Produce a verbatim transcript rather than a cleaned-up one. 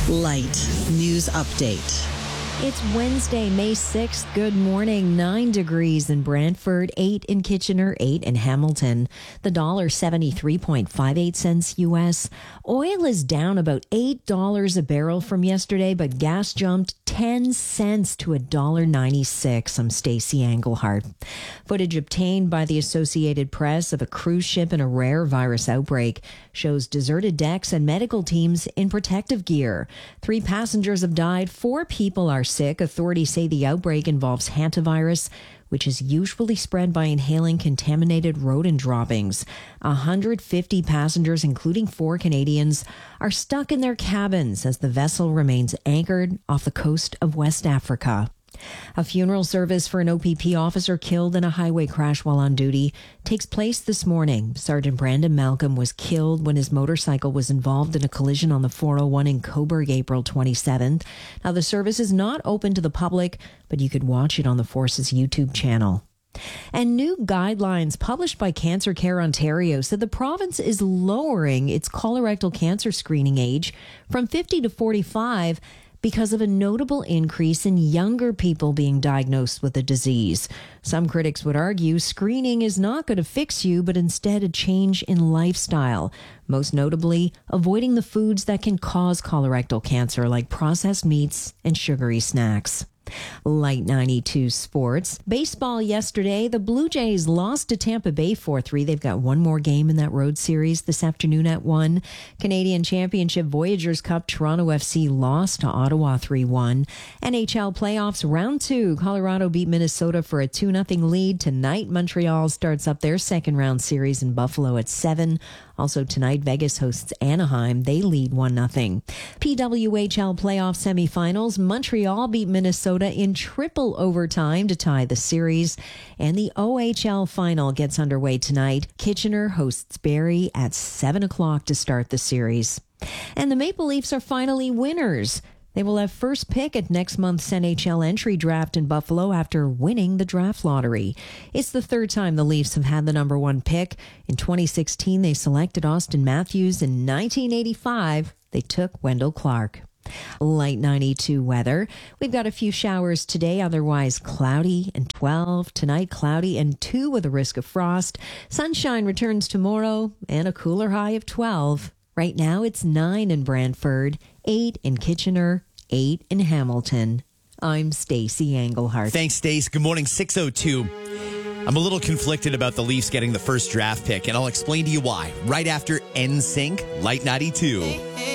Light News Update. It's Wednesday, May sixth. Good morning. Nine degrees in Brantford, eight in Kitchener, eight in Hamilton. The dollar seventy-three point five eight cents U S. Oil is down about eight dollars a barrel from yesterday, but gas jumped ten cents to one dollar ninety-six. I'm Stacey Englehart. Footage obtained by the Associated Press of a cruise ship in a rare virus outbreak shows deserted decks and medical teams in protective gear. Three passengers have died. Four people are sick. Authorities say the outbreak involves hantavirus, which is usually spread by inhaling contaminated rodent droppings. one hundred fifty passengers, including four Canadians, are stuck in their cabins as the vessel remains anchored off the coast of West Africa. A funeral service for an O P P officer killed in a highway crash while on duty takes place this morning. Sergeant Brandon Malcolm was killed when his motorcycle was involved in a collision on the four oh one in Cobourg April twenty-seventh. Now, the service is not open to the public, but you could watch it on the Force's YouTube channel. And new guidelines published by Cancer Care Ontario said the province is lowering its colorectal cancer screening age from fifty to forty-five because of a notable increase in younger people being diagnosed with the disease. Some critics would argue screening is not going to fix you, but instead a change in lifestyle, most notably avoiding the foods that can cause colorectal cancer, like processed meats and sugary snacks. Light ninety-two sports. Baseball yesterday, the Blue Jays lost to Tampa Bay four three. They've got one more game in that road series this afternoon at one. Canadian Championship Voyageurs Cup, Toronto F C lost to Ottawa three one. N H L playoffs round two. Colorado beat Minnesota for a two nothing lead. Tonight, Montreal starts up their second round series in Buffalo at seven. Also tonight, Vegas hosts Anaheim. They lead one nothing. P W H L playoff semifinals. Montreal beat Minnesota in triple overtime to tie the series. And the O H L final gets underway tonight. Kitchener hosts Barrie at seven o'clock to start the series. And the Maple Leafs are finally winners. They will have first pick at next month's N H L entry draft in Buffalo after winning the draft lottery. It's the third time the Leafs have had the number one pick. In twenty sixteen, they selected Austin Matthews. In nineteen eighty-five, they took Wendell Clark. Light ninety-two weather. We've got a few showers today, otherwise cloudy and twelve. Tonight, cloudy and two with a risk of frost. Sunshine returns tomorrow and a cooler high of twelve. Right now, it's nine in Brantford, eight in Kitchener, eight in Hamilton. I'm Stacey Englehart. Thanks, Stace. Good morning, six oh two. I'm a little conflicted about the Leafs getting the first draft pick, and I'll explain to you why right after N Sync, Light ninety-two.